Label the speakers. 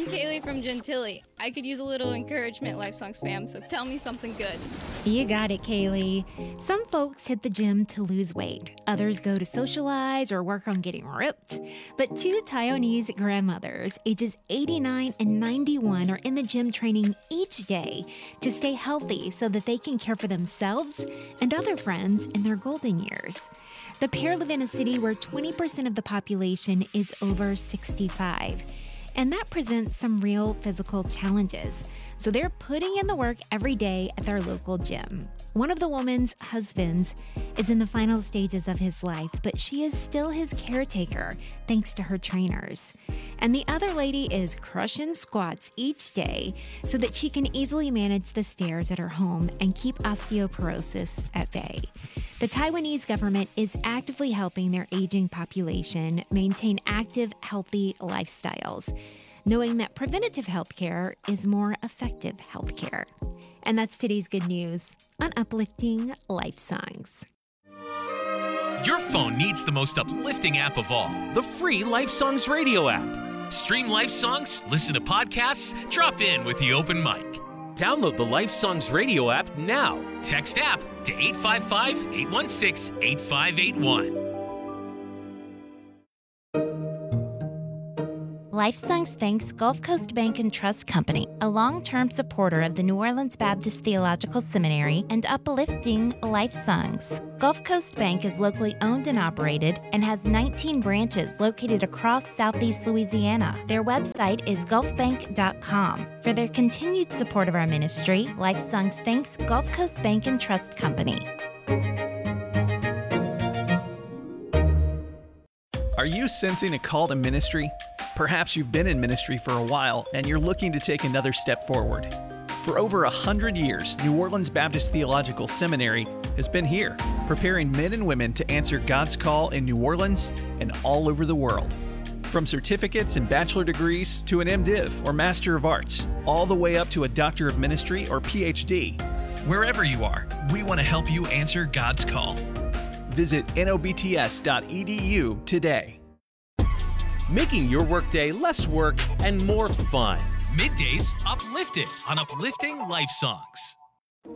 Speaker 1: I'm Kaylee from Gentilly. I could use a little encouragement, Life Songs fam, so tell me something good.
Speaker 2: You got it, Kaylee. Some folks hit the gym to lose weight. Others go to socialize or work on getting ripped. But two Taiwanese grandmothers, ages 89 and 91, are in the gym training each day to stay healthy so that they can care for themselves and other friends in their golden years. The pair live in a city where 20% of the population is over 65. And that presents some real physical challenges. So they're putting in the work every day at their local gym. One of the woman's husbands is in the final stages of his life, but she is still his caretaker thanks to her trainers. And the other lady is crushing squats each day so that she can easily manage the stairs at her home and keep osteoporosis at bay. The Taiwanese government is actively helping their aging population maintain active, healthy lifestyles, knowing that preventative healthcare is more effective healthcare. And that's today's good news on Uplifting Life Songs.
Speaker 3: Your phone needs the most uplifting app of all, the free Life Songs radio app. Stream Life Songs, listen to podcasts, drop in with the open mic. Download the Life Songs radio app now. Text app to 855-816-8581.
Speaker 2: Life Songs thanks Gulf Coast Bank and Trust Company, a long-term supporter of the New Orleans Baptist Theological Seminary and Uplifting Life Songs. Gulf Coast Bank is locally owned and operated and has 19 branches located across Southeast Louisiana. Their website is gulfbank.com. For their continued support of our ministry, Life Songs thanks Gulf Coast Bank and Trust Company.
Speaker 4: Are you sensing a call to ministry? Perhaps you've been in ministry for a while and you're looking to take another step forward. For over 100 years, New Orleans Baptist Theological Seminary has been here, preparing men and women to answer God's call in New Orleans and all over the world. From certificates and bachelor degrees to an MDiv or Master of Arts, all the way up to a Doctor of Ministry or PhD. Wherever you are, we want to help you answer God's call. Visit nobts.edu today.
Speaker 3: Making your workday less work and more fun. Middays uplifted on Uplifting Life Songs.